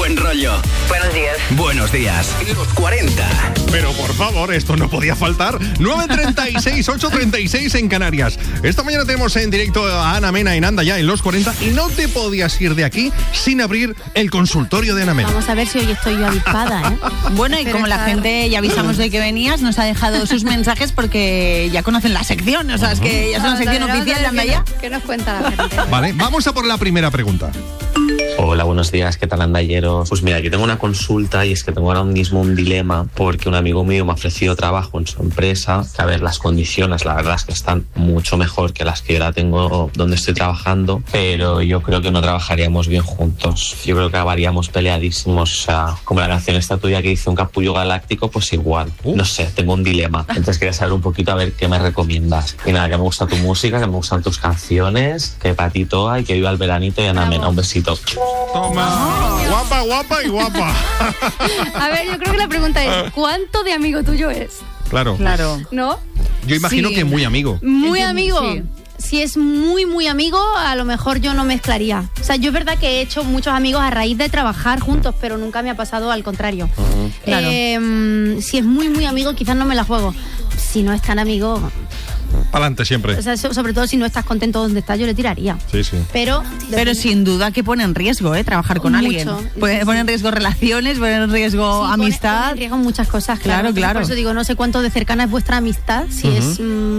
buen rollo. Buenos días. Buenos días. Los 40. Pero por favor, esto no podía faltar. 9:36, 8:36 en Canarias. Esta mañana tenemos en directo a Ana Mena en Anda Ya en Los 40 y no te podías ir de aquí sin abrir el consultorio de Ana Mena. Vamos a ver si hoy estoy yo avispada, ¿eh? Bueno, y como la gente ya avisamos de que venías, nos ha dejado sus mensajes porque ya conocen la sección, o sea, es que ya es una sección oficial de Anda Ya. ¿Qué nos cuenta la gente? Vale, vamos a por la primera pregunta. Hola, buenos días, ¿qué tal andalleros? Pues mira, yo tengo una consulta y es que tengo ahora mismo un dilema porque un amigo mío me ha ofrecido trabajo en su empresa, que a ver, las condiciones la verdad es que están mucho mejor que las que yo ahora tengo donde estoy trabajando, pero yo creo que no trabajaríamos bien juntos. Yo creo que acabaríamos peleadísimos, o sea, como la canción esta tuya que dice un capullo galáctico, pues igual. No sé, tengo un dilema. Entonces quería saber un poquito a ver qué me recomiendas. Y nada, que me gusta tu música, que me gustan tus canciones, que para ti toa y que viva el veranito y Ana Mena, un besito. Toma, guapa y guapa. A ver, yo creo que la pregunta es, ¿cuánto de amigo tuyo es? Claro. ¿No? Yo imagino Sí. que muy amigo. Muy amigo. Sí. Si es muy amigo, a lo mejor yo no mezclaría. O sea, yo es verdad que he hecho muchos amigos a raíz de trabajar juntos, pero nunca me ha pasado al contrario. Claro. Si es muy amigo, quizás no me la juego. Si no es tan amigo, Pa'lante siempre. o sea, sobre todo si no estás contento donde estás, yo le tiraría. Sí, sí. Pero sin duda que pone en riesgo, trabajar con Mucho. alguien. Pone en riesgo relaciones, pone en riesgo amistad. Pone en riesgo muchas cosas, claro. Claro. Por eso digo, no sé cuánto de cercana es vuestra amistad. Si es...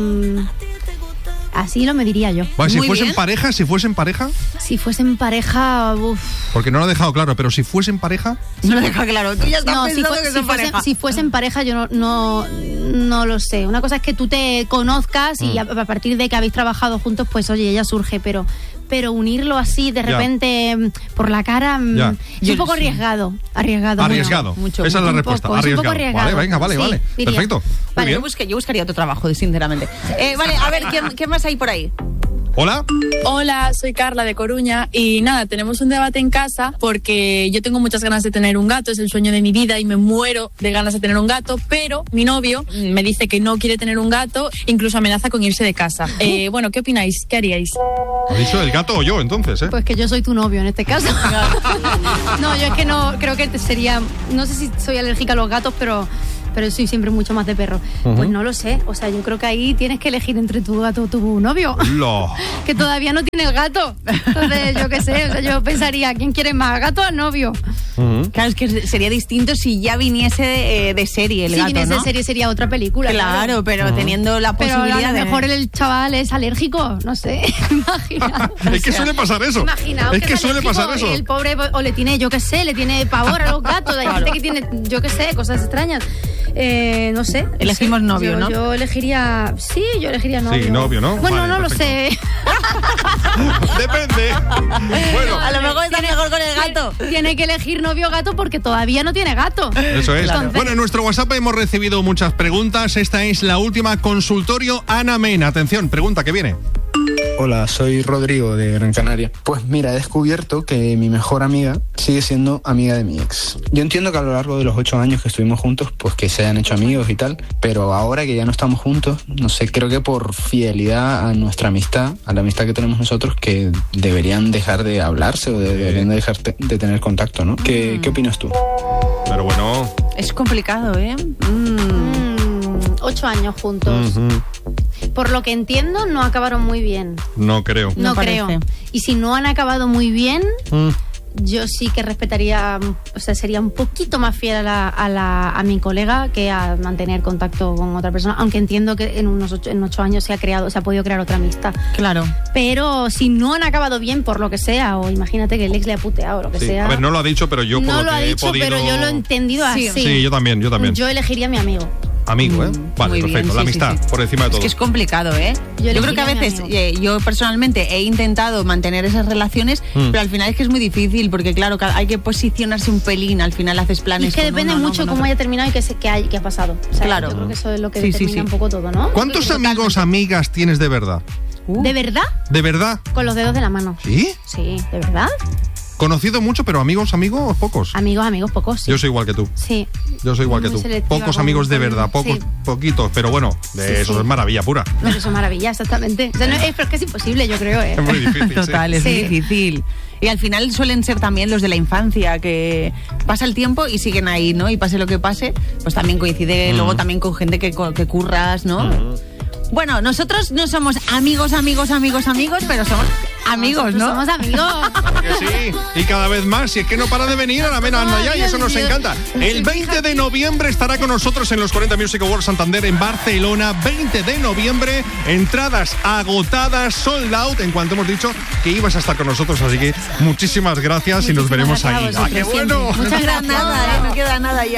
así lo mediría yo. Vale, si Muy fuesen bien. pareja, Si fuesen pareja, porque no lo ha dejado claro, pero si fuesen pareja, No lo deja claro, tú ya estás no, pensando que son pareja. si fuesen pareja yo no lo sé. Una cosa es que tú te conozcas y a partir de que habéis trabajado juntos, pues oye, ya surge, pero unirlo así de repente por la cara Ya. es un poco arriesgado. mucho. Esa es la Un respuesta. poco, es un poco Arriesgado. arriesgado. Vale. Sí, diría. Perfecto. Muy Vale, bien. Yo buscaría otro trabajo, sinceramente. Vale, a ver, ¿qué más hay por ahí? Hola. Hola, soy Carla de Coruña y nada, tenemos un debate en casa porque yo tengo muchas ganas de tener un gato, es el sueño de mi vida y me muero de ganas de tener un gato, pero mi novio me dice que no quiere tener un gato, incluso amenaza con irse de casa. Bueno, ¿qué opináis? ¿Qué haríais? ¿Ha dicho el gato o yo entonces, Pues que yo soy tu novio en este caso. No, yo es que no, creo que sería, no sé si soy alérgica a los gatos, pero soy siempre mucho más de perro. Pues no lo sé, o sea, yo creo que ahí tienes que elegir entre tu gato o tu novio. Que todavía no tiene el gato. Entonces, yo qué sé, o sea, yo pensaría, ¿quién quiere más, gato o novio? Claro, es que sería distinto si ya viniese de serie el Si gato, viniese ¿no? de serie sería otra película. Claro, pero teniendo la Pero posibilidad a lo de... mejor el chaval es alérgico, no sé, imagina. Es que suele pasar eso. Imaginaos Es que es suele alérgico pasar eso. y el pobre, o le tiene, yo qué sé, le tiene pavor a los gatos. Hay gente que tiene, yo qué sé, cosas extrañas. No sé. Elegimos novio, ¿no? Yo elegiría novio. Sí, novio, ¿no? Bueno, Vale, no perfecto. lo sé. Depende. Bueno, A lo mejor está mejor con el gato. Tiene que elegir novio o gato porque todavía no tiene gato. eso es. Claro. Bueno, en nuestro WhatsApp hemos recibido muchas preguntas. Esta es la última consultorio Ana Mena. Atención, pregunta que viene. Hola, soy Rodrigo de Gran Canaria. Pues mira, he descubierto que mi mejor amiga sigue siendo amiga de mi ex. Yo entiendo que a lo largo de los 8 años que estuvimos juntos, pues que se hayan hecho amigos y tal, pero ahora que ya no estamos juntos, no sé, creo que por fidelidad a nuestra amistad, a la amistad que tenemos nosotros, que deberían dejar de hablarse o deberían dejar de tener contacto, ¿no? ¿Qué opinas tú? Pero bueno. Es complicado, 8 años juntos. Por lo que entiendo, no acabaron muy bien. No creo. No parece. creo. Y si no han acabado muy bien, yo sí que respetaría, o sea, sería un poquito más fiel a mi colega que a mantener contacto con otra persona, aunque entiendo que en 8 años se ha podido crear otra amistad. Claro. Pero si no han acabado bien por lo que sea, o imagínate que el ex le ha puteado o lo que Sí. sea. A ver, no lo ha dicho, pero yo por no lo lo ha que he dicho, podido... pero yo lo he entendido Sí. así. Sí, yo también. Yo elegiría a mi amigo. Amigo, Vale, Muy perfecto. bien, la sí, amistad, sí. por encima de todo. Es que es complicado, Yo creo que a veces, elegiría yo personalmente he intentado mantener esas relaciones, pero al final es que es muy difícil, porque claro, hay que posicionarse un pelín, al final haces Y planes es que con depende uno, ¿no? mucho con cómo otro. haya terminado y qué ha pasado. O sea, Claro. Yo creo que eso es lo que Sí, sí, determina sí. un poco todo, ¿no? ¿Cuántos Totalmente. amigos, amigas tienes de verdad? ¿De verdad? ¿De verdad? Con los dedos de la mano. ¿Sí? Sí, ¿de verdad? Conocido mucho, pero amigos, pocos. Amigos, pocos. Sí. Yo soy igual que tú. Sí. Yo soy igual que Muy tú. selectiva Pocos amigos de verdad, poquitos, pero bueno, eso es maravilla pura. No, eso es maravilla, exactamente. O sea, pero es que es imposible, yo creo. Es muy difícil. Total, es muy difícil. Y al final suelen ser también los de la infancia, que pasa el tiempo y siguen ahí, ¿no? Y pase lo que pase, pues también coincide luego también con gente que curras, ¿no? Bueno, nosotros no somos amigos, pero somos amigos, ¿no? Somos amigos. Que sí, y cada vez más, si es que no para de venir a la Mena Anda Ya, y eso nos encanta. El 20 de noviembre estará con nosotros en los 40 Music Awards Santander en Barcelona. 20 de noviembre, entradas agotadas, sold out, en cuanto hemos dicho que ibas a estar con nosotros, así que muchísimas gracias y nos veremos ahí. ¡Ah, qué bueno! No queda nada ya.